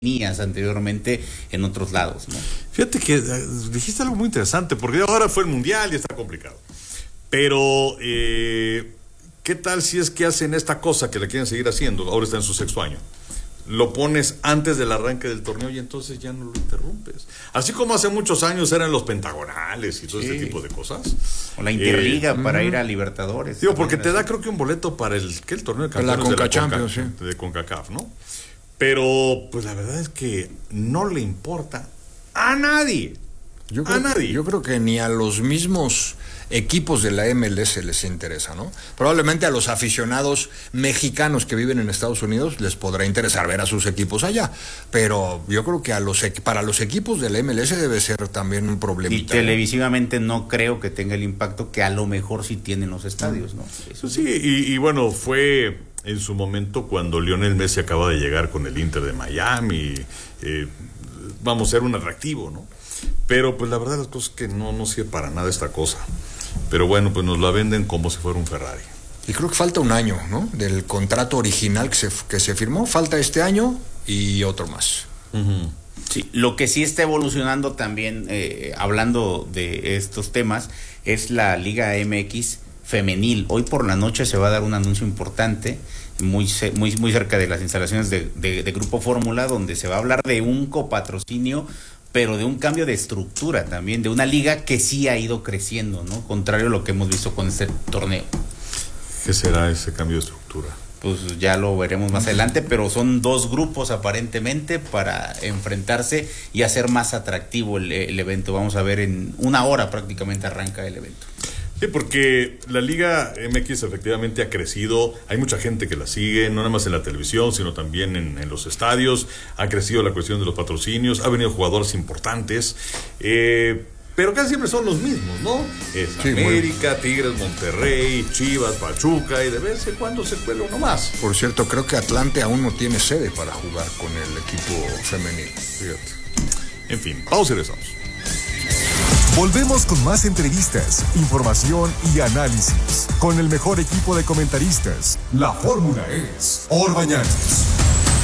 tenías anteriormente en otros lados, ¿no? Fíjate que dijiste algo muy interesante, porque ahora fue el Mundial y está complicado. Pero, ¿qué tal si es que hacen esta cosa que la quieren seguir haciendo? Ahora está en su 6º año. Lo pones antes del arranque del torneo y entonces ya no lo interrumpes. Así como hace muchos años eran los pentagonales y todo ese tipo de cosas. O la Interliga para ir a Libertadores. Digo, porque te da creo que un boleto para el torneo de campeones de la Champions, de CONCACAF, ¿no? Pero, pues la verdad es que no le importa a nadie. Yo creo que ni a los mismos equipos de la MLS les interesa, ¿no? Probablemente a los aficionados mexicanos que viven en Estados Unidos les podrá interesar ver a sus equipos allá, pero yo creo que para los equipos de la MLS debe ser también un problemita. Y televisivamente no creo que tenga el impacto que a lo mejor sí tienen los estadios, ¿no? Eso sí, y bueno, fue en su momento cuando Lionel Messi acaba de llegar con el Inter de Miami, vamos a ser un atractivo, ¿no? Pero pues la verdad las cosas que no sirve para nada esta cosa. Pero bueno, pues nos la venden como si fuera un Ferrari. Y creo que falta un año, ¿no? Del contrato original que se firmó, falta este año y otro más. Uh-huh. Sí, lo que sí está evolucionando también, hablando de estos temas, es la Liga MX femenil. Hoy por la noche se va a dar un anuncio importante, muy cerca de las instalaciones de Grupo Fórmula, donde se va a hablar de un copatrocinio, pero de un cambio de estructura también, de una liga que sí ha ido creciendo, ¿no? Contrario a lo que hemos visto con este torneo. ¿Qué será ese cambio de estructura? Pues ya lo veremos más adelante, pero son 2 grupos aparentemente para enfrentarse y hacer más atractivo el evento. Vamos a ver, en 1 hora prácticamente arranca el evento. Sí, porque la Liga MX efectivamente ha crecido, hay mucha gente que la sigue, no nada más en la televisión, sino también en los estadios, ha crecido la cuestión de los patrocinios, ha venido jugadores importantes, pero casi siempre son los mismos, ¿no? Es sí, América, Tigres, Monterrey, Chivas, Pachuca, y de vez en cuando se cuela uno más. Por cierto, creo que Atlante aún no tiene sede para jugar con el equipo femenil. Fíjate. En fin, pausa y regresamos. Volvemos con más entrevistas, información y análisis con el mejor equipo de comentaristas. La fórmula es Orbañanos.